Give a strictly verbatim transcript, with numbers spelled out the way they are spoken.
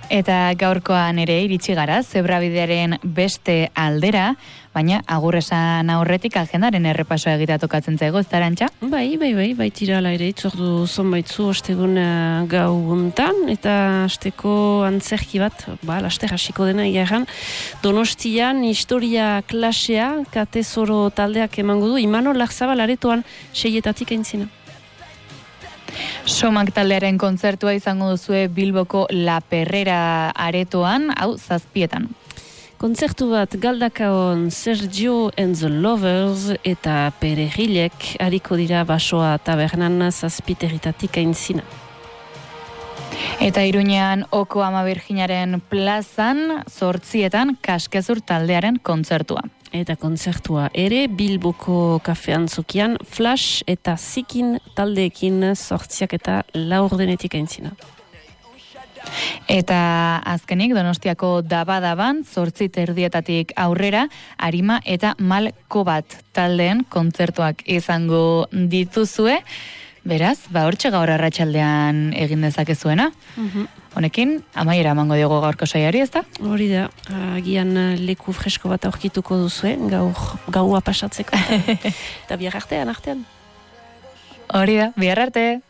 Eta gaurkoan ere iritsi gara zebrabidearen beste aldera, baina agur esan aurretik agendaren errepasoa egitea tokatzen zaigu, ez da, Arantxa? Bai, bai, bai, bai tirala ere, itzordu zonbaitzu ostegun uh, gau guntan, eta asteko antzerki bat, ba, laster hasiko dena egan, Donostian historia klasea, kate zoro taldeak emango du, Imano Larzabal aretoan seietatik aintzina. Somak taldearen kontzertua izango duzue Bilboko La Perrera aretoan, hau zazpietan. Kontzertu bat Galdakaon Sergio and the Lovers eta Peregilek hariko dira basoa tabernan zazpiterritatik aintzina. Eta Iruñean Oko Ama Birjinaren plazan zortzietan Kaskezur taldearen kontzertua. Eta kontzertua ere Bilboko kafean zokian Flash eta Zikin taldeekin zortziak eta laurdenetik aintzina. Eta azkenik Donostiako Dabadaban zortzi terdietatik aurrera Arima eta Malko bat taldeen kontzertuak izango dituzue. Beraz, ba hortxe gaur arratsaldean egin dezakezuena. Mhm. Honekin, amaiera emango diogo gaurko saiari, ez da? Hori da, agian leku fresko bat aurkituko duzue, gaur, gaua pasatzeko. Eta bihar artean, artean. Hori da, bihar arte.